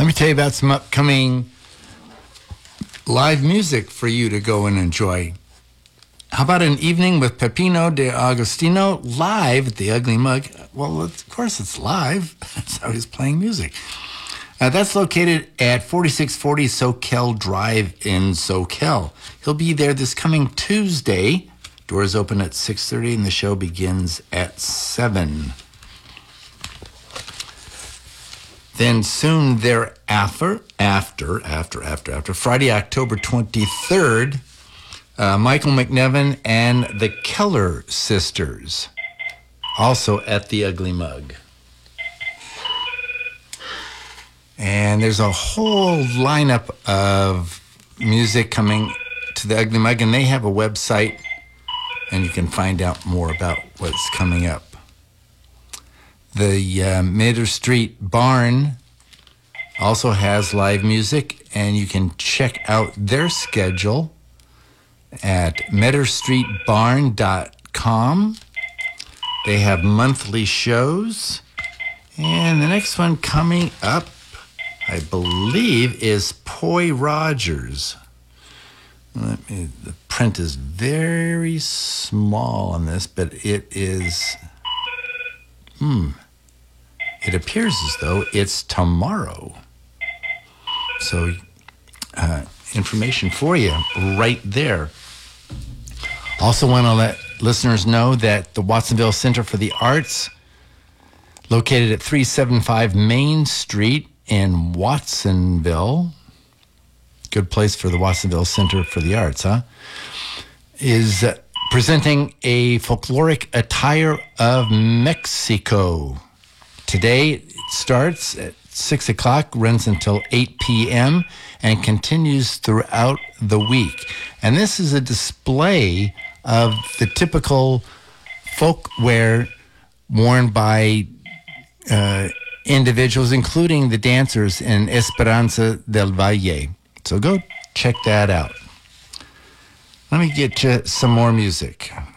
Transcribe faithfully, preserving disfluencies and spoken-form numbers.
Let me tell you about some upcoming live music for you to go and enjoy. How about an evening with Peppino De Agostino live at the Ugly Mug? Well, of course it's live. That's how he's playing music. Uh, that's located at forty-six forty Soquel Drive in Soquel. He'll be there this coming Tuesday. Doors open at six thirty and the show begins at seven. Then soon thereafter, after, after, after, after, Friday, October twenty-third, uh, Michael McNevin and the Keller Sisters, also at the Ugly Mug. And there's a whole lineup of music coming to the Ugly Mug, and they have a website, and you can find out more about what's coming up. The uh, Meadow Street Barn also has live music, and you can check out their schedule at meadow street barn dot com. They have monthly shows, and the next one coming up, I believe, is Poi Rogers. Let me, the print is very small on this, but it is... Hmm. It appears as though it's tomorrow. So, uh, information for you right there. Also want to let listeners know that the Watsonville Center for the Arts, located at three seventy-five Main Street in Watsonville, good place for the Watsonville Center for the Arts, huh? Is uh, presenting a folkloric attire of Mexico. Today it starts at six o'clock, runs until eight p.m., and continues throughout the week. And this is a display of the typical folk wear worn by uh, individuals, including the dancers in Esperanza del Valle. So go check that out. Let me get you some more music.